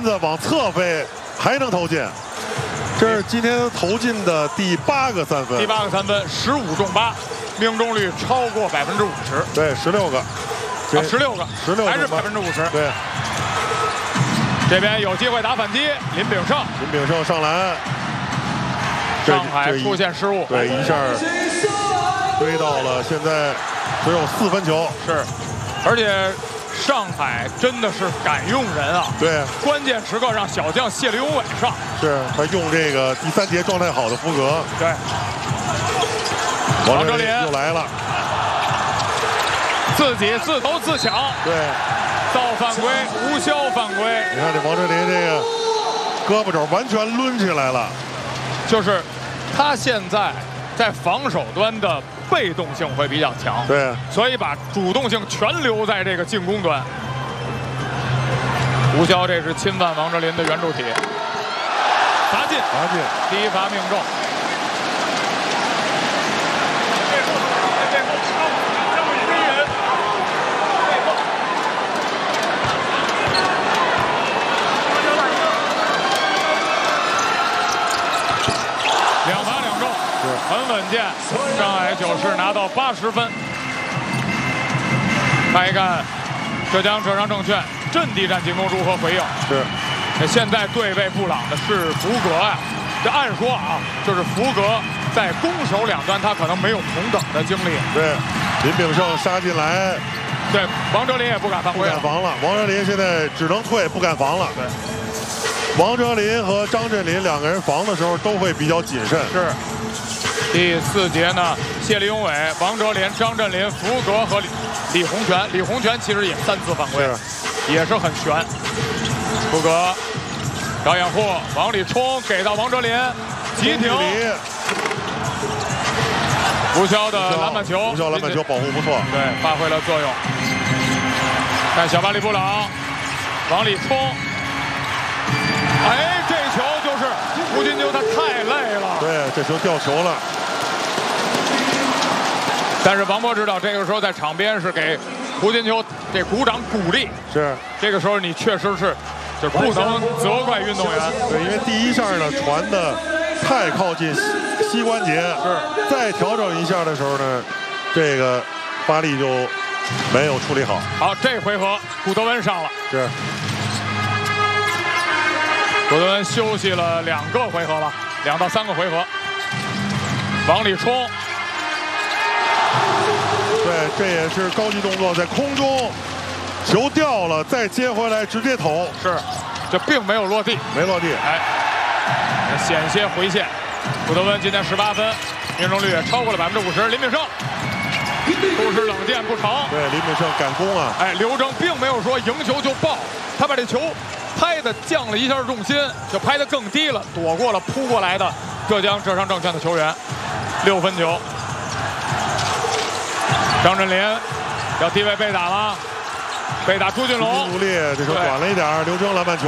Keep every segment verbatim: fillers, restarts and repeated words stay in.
子往侧飞，还能投进。这是今天投进的第八个三分。 第八个三分，十五中八，命中率超过百分之五十。 对，十六个。 啊，十六个， 十六还是百分之五十。 对。 这边有机会打反击，林炳胜。 林炳胜上篮。 上海出现失误。 对，一下追到了，现在只有四分球。 是，而且。上海真的是敢用人啊！ 对， 关键时刻让小将谢立永伟上。 是他用这个第三节状态好的福格。 对， 王哲林又来了， 自己自投自抢。 对， 造犯规，无效犯规。 你看这王哲林这个胳膊肘完全抡起来了， 就是他现在在防守端的。被动性会比较强， 对， 所以把主动性全留在这个进攻端。吴骁这是侵犯王哲林的圆柱体，罚进， 罚进， 第一罚命中。两罚两中。很稳健，上海九世拿到八十分。看一看浙江浙商证券阵地战进攻如何回应？ 是， 现在对位布朗的是福格呀。这按说啊，就是福格在攻守两端他可能没有同等的经历。 对，林炳胜杀进来， 对，王哲林也不敢犯规， 不敢防了。王哲林现在只能退，不敢防了。对。王哲林和张镇麟两个人防的时候都会比较谨慎。 是。第四节呢，谢立永伟、王哲林、张镇麟、福格和李李洪权，李洪权其实也三次犯规，也是很悬。福格找掩护，往里冲，给到王哲林，急停。吴骁的篮板球， 吴骁篮板球保护不错， 对，发挥了作用。看小巴里布朗往里冲，哎，这球就是胡金秋，他太累了。 对，这球掉球了。 但是王波知道，这个时候在场边是给胡金秋这鼓掌鼓励。 是， 这个时候你确实是，就是不能责怪运动员。 对，因为第一下呢传的太靠近膝关节， 是， 再调整一下的时候呢，这个发力就没有处理好。 好，这回合古德温上了。 是。 古德温休息了两个回合吧，两到三个回合，往里冲。 对，这也是高级动作，在空中，球掉了，再接回来直接投。 是，这并没有落地， 没落地。 哎，险些回线。古德温今天十八分，命中率也超过了百分之五十。林炳胜不失冷箭不成。 对，林炳胜赶攻啊！ 哎，刘铮并没有说赢球就爆，他把这球拍的降了一下重心，就拍得更低了，躲过了扑过来的浙江浙商证券的球员。六分球。张镇麟要低位被打吗？被打朱俊龙， 努力，这球短了一点。刘铮篮板球，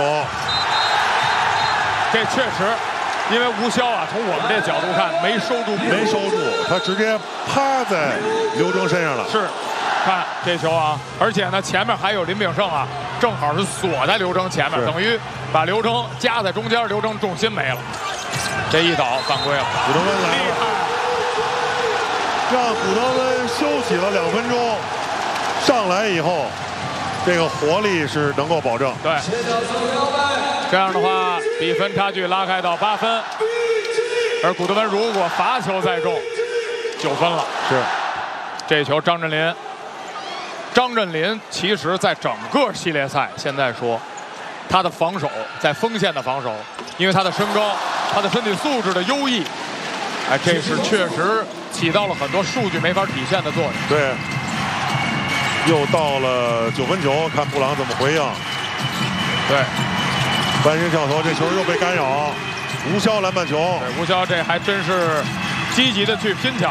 这确实，因为吴骁啊，从我们这角度看没收住， 没收住，他直接趴在刘铮身上了。 是，看这球啊，而且呢，前面还有林炳胜啊，正好是锁在刘铮前面，等于把刘铮夹在中间，刘铮重心没了。这一倒犯规了， 古德温来了。让古德温休息了两分钟，上来以后，这个活力是能够保证。 对，这样的话，比分差距拉开到八分。而古德温如果罚球再中，九分了。 是， 这球张镇麟，张镇麟其实在整个系列赛，现在说他的防守在锋线的防守，因为他的身高、他的身体素质的优异，哎，这是确实。起到了很多数据没法体现的作用。 对，又到了九分球，看布朗怎么回应。 对， 翻身跳投，这球又被干扰。吴骁篮板球， 对，吴骁这还真是积极的去拼抢。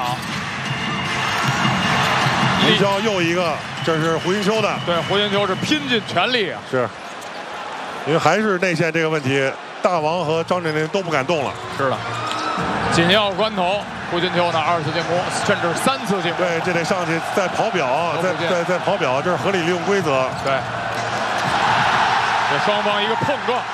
吴骁又一个，这是胡金秋的。 对，胡金秋是拼尽全力啊。 是，因为还是内线这个问题，大王和张镇麟都不敢动了。 是的，紧要关头。胡金秋呢，二次进攻，甚至三次进攻。 对，这得上去再跑表，再再再跑表，这是合理利用规则。 对，这双方一个碰撞。